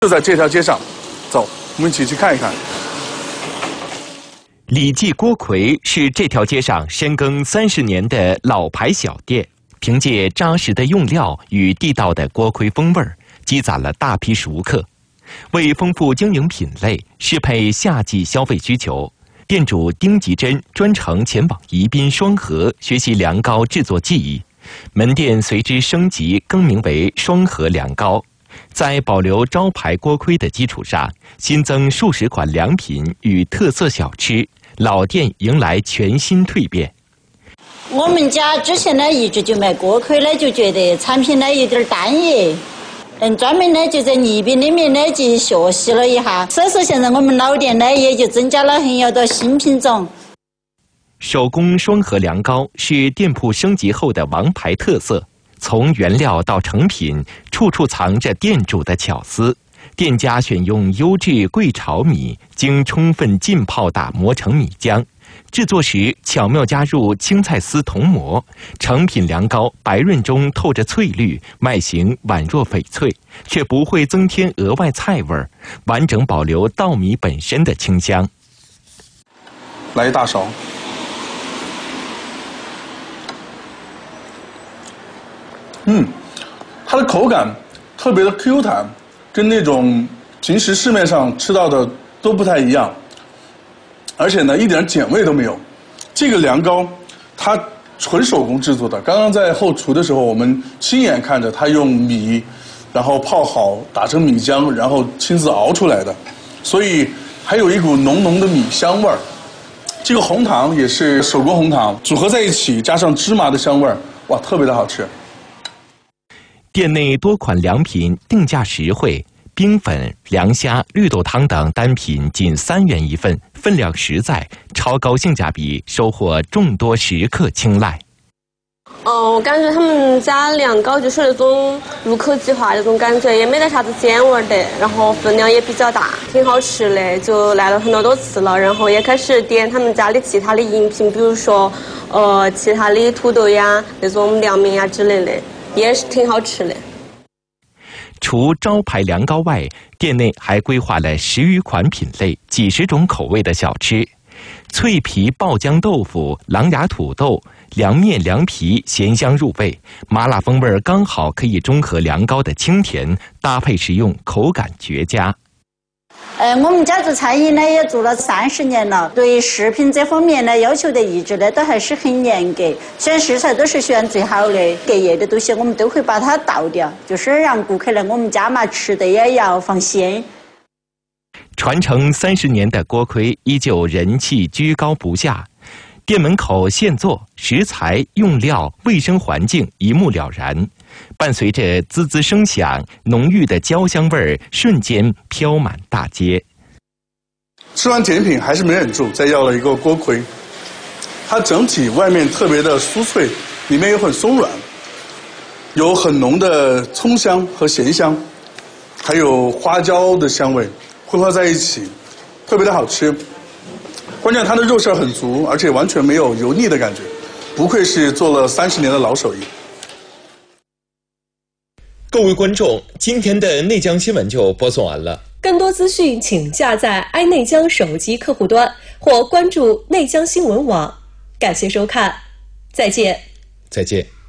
就在这条街上，走，我们一起去看一看。 李记锅盔是这条街上深耕30年的老牌小店，凭借扎实的用料与地道的锅盔风味，积攒了大批熟客。为丰富经营品类，适配夏季消费需求，店主丁吉珍专程前往宜宾双河学习凉糕制作技艺，门店随之升级更名为双河凉糕。在保留招牌锅盔的基础上，新增数十款良品与特色小吃，老店迎来全新蜕变。 我们家之前呢一直就卖锅盔呢，就觉得产品呢有点单一，专门呢就在宜宾里面呢去学习了一下，所以说现在我们老店呢也就增加了很多新品种。 手工双河凉糕是店铺升级后的王牌特色。从原料到成品，处处藏着店主的巧思。店家选用优质桂巢米，经充分浸泡打磨成米浆，制作时巧妙加入青菜丝同模，成品凉糕白润中透着翠绿，外形宛若翡翠，却不会增添额外菜味，完整保留稻米本身的清香。 来一大勺。它的口感特别的 Q 弹，跟那种平时市面上吃到的都不太一样，而且呢一点碱味都没有。这个凉糕它纯手工制作的，刚刚在后厨的时候，我们亲眼看着它用米，然后泡好打成米浆，然后亲自熬出来的，所以还有一股浓浓的米香味儿。这个红糖也是手工红糖，组合在一起，加上芝麻的香味儿，哇，特别的好吃。 店内多款良品定价实惠，冰粉、凉虾、绿豆汤等单品仅3元一份，分量实在，超高性价比，收获众多食客青睐。 我感觉他们家凉糕就是那种入口即化那种感觉，也没得啥子碱味的，然后分量也比较大，挺好吃的，就来了很多次了，然后也开始点他们家的其他的饮品，比如说其他的土豆呀、那种凉面呀之类的。也是挺好吃的。 除招牌凉糕外，店内还规划了10余款品类、几十种口味的小吃，脆皮爆浆豆腐、狼牙土豆、凉面凉皮咸香入味，麻辣风味刚好可以中和凉糕的清甜，搭配食用口感绝佳。 我们家做餐饮呢也做了30年了，对食品这方面呢要求的一直呢都还是很严格，选食材都是选最好的，隔夜的东西我们都会把它倒掉，就是让顾客来我们家嘛吃的也要放心。 传承30年的锅盔依旧人气居高不下，店门口现做，食材、用料、卫生环境一目了然。伴随着滋滋声响，浓郁的焦香味儿瞬间飘满大街。 吃完甜品还是没忍住，再要了一个锅盔。它整体外面特别的酥脆，里面又很松软，有很浓的葱香和咸香，还有花椒的香味混合在一起，特别的好吃。关键它的肉馅很足，而且完全没有油腻的感觉，不愧是做了30年的老手艺。 各位观众，今天的内江新闻就播送完了。 更多资讯请下载爱内江手机客户端或关注内江新闻网。感谢收看，再见。 再见。